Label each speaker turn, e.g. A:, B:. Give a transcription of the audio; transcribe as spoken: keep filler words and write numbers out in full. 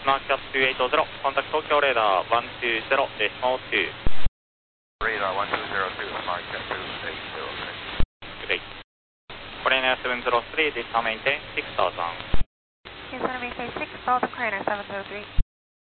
A: Snapchat two eight zero, contact Tokyo Radar one two zero, decimal two.
B: Radar one two zero two, Snapchat two eight zero three.
A: Great. Korean seven zero three, decimal maintain six thousand.
C: Yes, maintain six thousand, Korean seven zero three.